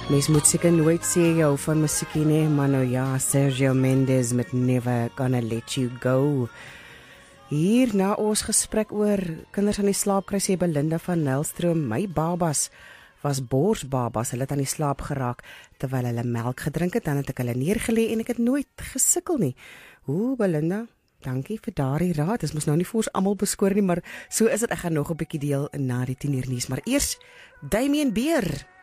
Mens moet seker nooit sê jy hou van musiekie nie, maar nou ja, Sergio Mendes met Never Gonna Let You Go. Hier na ons gesprek oor kinders aan die slaap kry, sê Belinda van Nelstroom, my babas was borsbabas, hulle het aan die slaap geraak terwyl hulle melk gedrink het, dan het ek hulle neergelê en ek het nooit gesukkel nie. Belinda, dankie vir daardie raad. Dit mos nou nie vir ons almal beskoor nie, maar so is dit. Ek gaan nog 'n bietjie deel na die 10 uur nuus, maar eers Damien Beer.